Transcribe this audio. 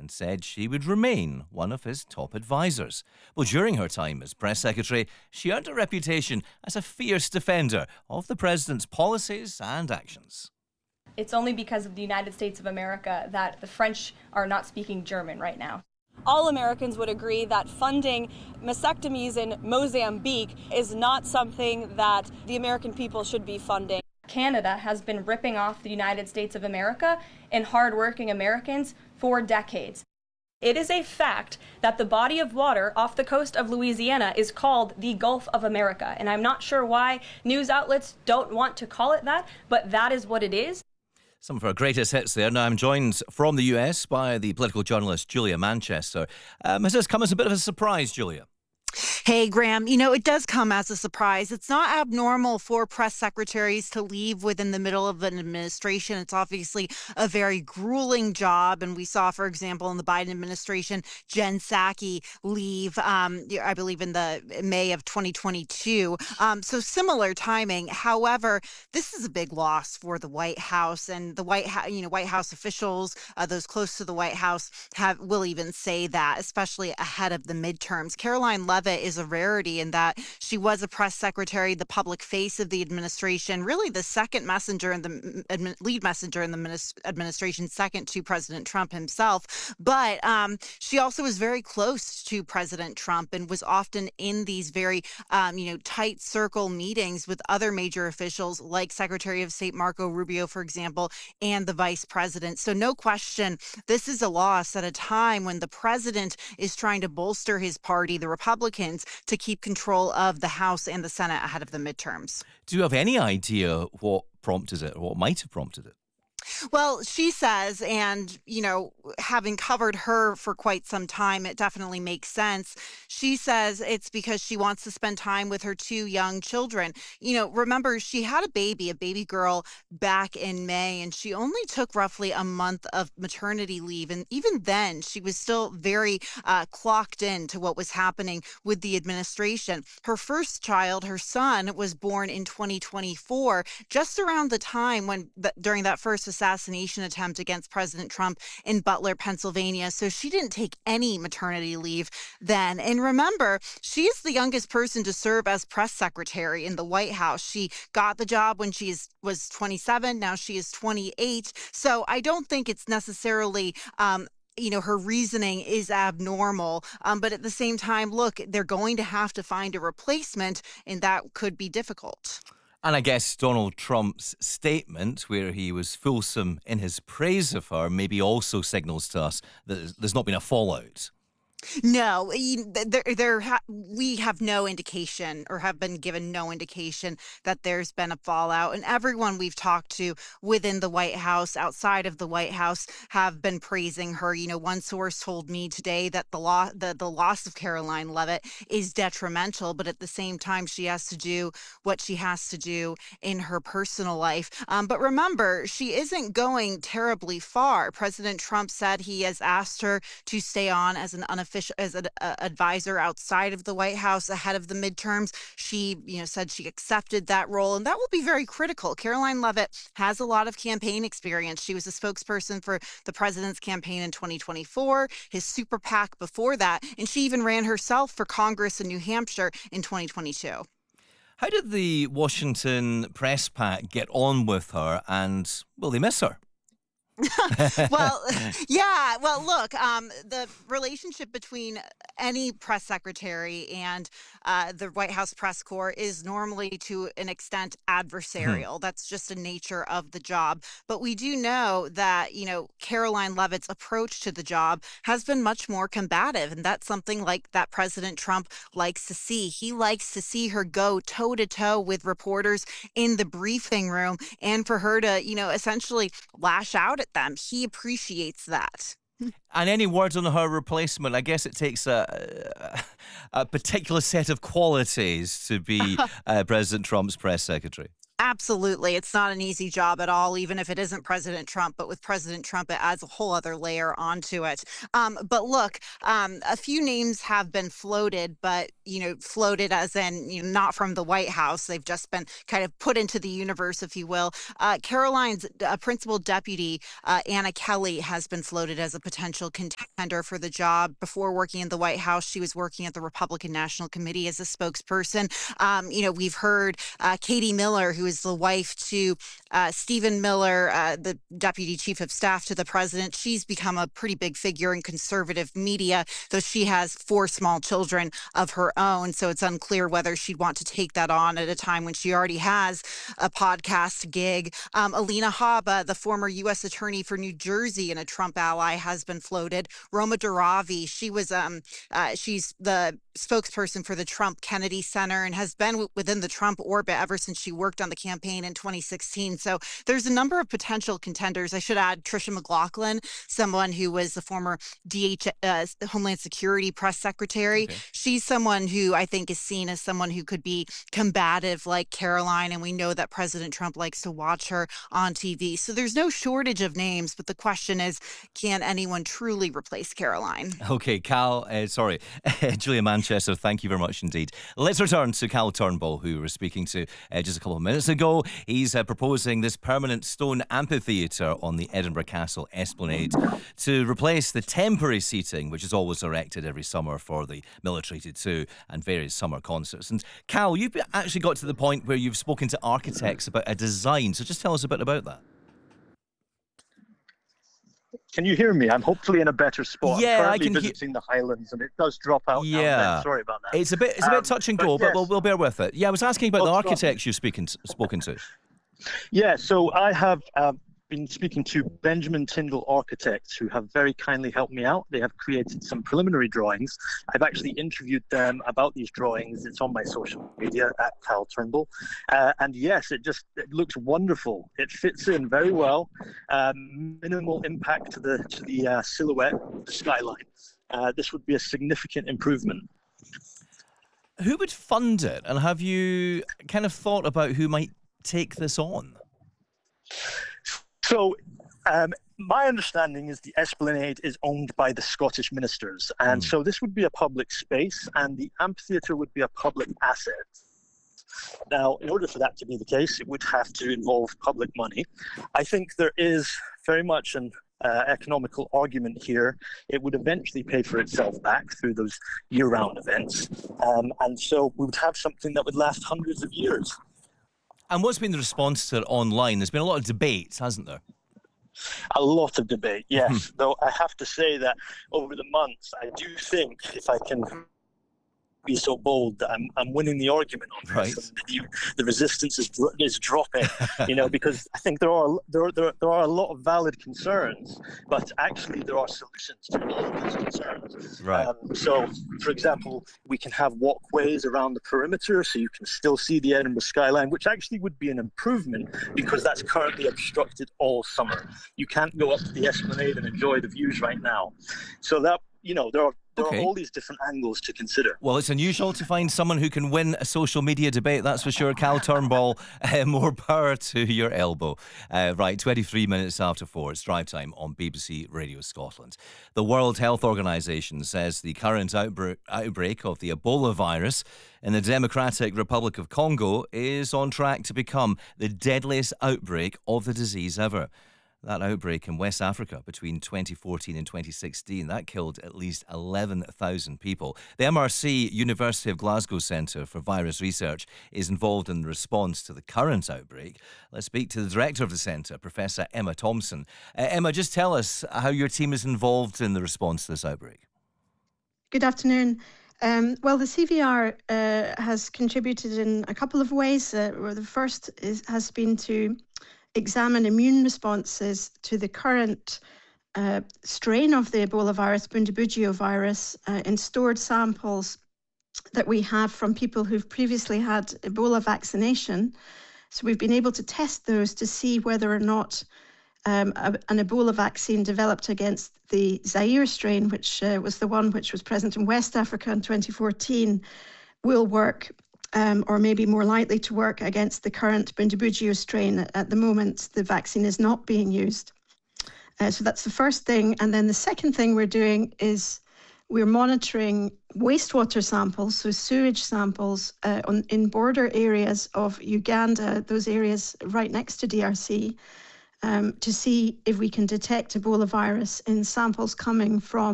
and said she would remain one of his top advisors. Well, during her time as press secretary, she earned a reputation as a fierce defender of the president's policies and actions. It's only because of the United States of America that the French are not speaking German right now. All Americans would agree that funding mastectomies in Mozambique is not something that the American people should be funding. Canada has been ripping off the United States of America and hardworking Americans for decades. It is a fact that the body of water off the coast of Louisiana is called the Gulf of America, and I'm not sure why news outlets don't want to call it that, but that is what it is. Some of our greatest hits there. Now I'm joined from the US by the political journalist Julia Manchester. Has this come as a bit of a surprise, Julia? Hey, Graham, it does come as a surprise. It's not abnormal for press secretaries to leave within the middle of an administration. It's obviously a very grueling job. And we saw, for example, in the Biden administration, Jen Psaki leave, I believe, in the May of 2022. So similar timing. However, this is a big loss for the White House, and the White House officials, those close to the White House, will even say that, especially ahead of the midterms. Caroline Leavitt is a rarity in that she was a press secretary, the public face of the administration, really the second messenger and the lead messenger in the administration, second to President Trump himself. But she also was very close to President Trump and was often in these very, tight circle meetings with other major officials like Secretary of State Marco Rubio, for example, and the vice president. So no question, this is a loss at a time when the president is trying to bolster his party, the Republicans, to keep control of the House and the Senate ahead of the midterms. Do you have any idea what prompted it, or what might have prompted it? Well, she says, and, having covered her for quite some time, it definitely makes sense. She says it's because she wants to spend time with her two young children. Remember, she had a baby girl back in May, and she only took roughly a month of maternity leave. And even then, she was still very clocked in to what was happening with the administration. Her first child, her son, was born in 2024, just around the time when, during that first assassination attempt against President Trump in Butler, Pennsylvania. So she didn't take any maternity leave then. And remember, she is the youngest person to serve as press secretary in the White House. She got the job when she was 27. Now she is 28. So I don't think it's necessarily her reasoning is abnormal. But at the same time, look, they're going to have to find a replacement, and that could be difficult. And I guess Donald Trump's statement, where he was fulsome in his praise of her, maybe also signals to us that there's not been a fallout. No, we have no indication, or have been given no indication, that there's been a fallout. And everyone we've talked to within the White House, outside of the White House, have been praising her. One source told me today that the loss of Caroline Leavitt is detrimental, but at the same time, she has to do what she has to do in her personal life. But remember, she isn't going terribly far. President Trump said he has asked her to stay on as an advisor outside of the White House ahead of the midterms. She, said she accepted that role, and that will be very critical. Caroline Leavitt has a lot of campaign experience. She was a spokesperson for the president's campaign in 2024, his super PAC before that, and she even ran herself for Congress in New Hampshire in 2022. How did the Washington press pack get on with her, and will they miss her? Well, yeah. Well, look, the relationship between any press secretary and the White House press corps is normally, to an extent, adversarial. That's just the nature of the job. But we do know that, Caroline Leavitt's approach to the job has been much more combative. And that's something like that President Trump likes to see. He likes to see her go toe to toe with reporters in the briefing room, and for her to, essentially lash out at them. He appreciates that. And any words on her replacement? I guess it takes a particular set of qualities to be President Trump's press secretary. Absolutely. It's not an easy job at all, even if it isn't President Trump. But with President Trump, it adds a whole other layer onto it. But look, a few names have been floated, but floated as in, not from the White House. They've just been kind of put into the universe, if you will. Caroline's principal deputy, Anna Kelly, has been floated as a potential contender for the job. Before working in the White House, she was working at the Republican National Committee as a spokesperson. We've heard Katie Miller, who is the wife to Stephen Miller, the deputy chief of staff to the president. She's become a pretty big figure in conservative media, though she has 4 small children of her own. So it's unclear whether she'd want to take that on at a time when she already has a podcast gig. Alina Habba, the former U.S. attorney for New Jersey and a Trump ally, has been floated. Roma Duravi, she's the spokesperson for the Trump Kennedy Center and has been within the Trump orbit ever since she worked on the campaign in 2016. So there's a number of potential contenders. I should add Tricia McLaughlin, someone who was the former Homeland Security press secretary. Okay. She's someone who I think is seen as someone who could be combative like Caroline, and we know that President Trump likes to watch her on TV. So there's no shortage of names, but the question is, can anyone truly replace Caroline? Okay, Julia Manchester, thank you very much indeed. Let's return to Cal Turnbull, who we were speaking to just a couple of minutes ago. He's proposing this permanent stone amphitheatre on the Edinburgh Castle Esplanade to replace the temporary seating, which is always erected every summer for the Military 2 and various summer concerts. And Cal, you've actually got to the point where you've spoken to architects about a design, so just tell us a bit about that. Can you hear me? I'm hopefully in a better spot. Yeah, I'm currently I can visiting the Highlands, and it does drop out. Yeah, now and then. Sorry about that. It's a bit touch and go, but we'll bear with it. Yeah, I was asking about the architects you've spoken to. Yeah, so I have been speaking to Benjamin Tyndall Architects, who have very kindly helped me out. They have created some preliminary drawings. I've actually interviewed them about these drawings. It's on my social media at Cal Turnbull. And yes, it looks wonderful. It fits in very well. Minimal impact to the silhouette of the skyline. This would be a significant improvement. Who would fund it? And have you kind of thought about who might take this on? So, my understanding is the Esplanade is owned by the Scottish ministers, and so this would be a public space, and the amphitheatre would be a public asset. Now, in order for that to be the case, it would have to involve public money. I think there is very much an economical argument here. It would eventually pay for itself back through those year-round events, and so we would have something that would last hundreds of years. And what's been the response to it online? There's been a lot of debates, hasn't there? A lot of debate, yes. Though I have to say that over the months, I do think, if I can be so bold, that I'm winning the argument on this. Right. The resistance is dropping, because I think there are a lot of valid concerns, but actually there are solutions to all of those concerns. Right. So, for example, we can have walkways around the perimeter, so you can still see the Edinburgh skyline, which actually would be an improvement because that's currently obstructed all summer. You can't go up to the Esplanade and enjoy the views right now. So that there are all these different angles to consider. Well, it's unusual to find someone who can win a social media debate, that's for sure. Cal Turnbull, more power to your elbow. Right, 23 minutes after 4, it's drive time on BBC Radio Scotland. The World Health Organization says the current outbreak of the Ebola virus in the Democratic Republic of Congo is on track to become the deadliest outbreak of the disease ever. That outbreak in West Africa between 2014 and 2016, that killed at least 11,000 people. The MRC University of Glasgow Centre for Virus Research is involved in the response to the current outbreak. Let's speak to the director of the centre, Professor Emma Thompson. Emma, just tell us how your team is involved in the response to this outbreak. Good afternoon. Well, the CVR has contributed in a couple of ways. The first has been to examine immune responses to the current strain of the Ebola virus, Bundibugyo virus, in stored samples that we have from people who've previously had Ebola vaccination. So we've been able to test those to see whether or not an Ebola vaccine developed against the Zaire strain, which was the one which was present in West Africa in 2014, will work or maybe more likely to work against the current Bundibugyo strain. At the moment, the vaccine is not being used. So that's the first thing. And then the second thing we're doing is we're monitoring wastewater samples, so sewage samples in border areas of Uganda, those areas right next to DRC, to see if we can detect Ebola virus in samples coming from